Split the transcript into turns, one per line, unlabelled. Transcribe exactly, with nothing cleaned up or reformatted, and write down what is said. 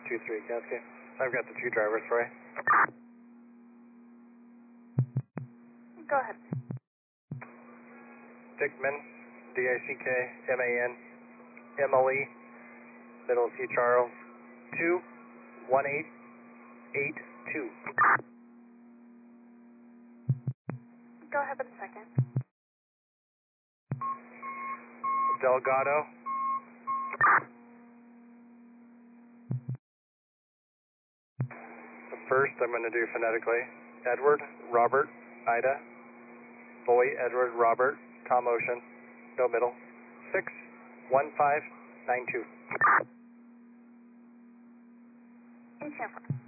two three, okay. I've got the two drivers for you.
Go ahead.
Dickman, D I C K M A N, Emily, middle C Charles, two one eight eight two.
Go ahead in a second.
Delgado. First, I'm going to do phonetically. Edward, Robert, Ida, Boy, Edward, Robert, Tom Ocean, no middle, six one five nine two.
In San Francisco.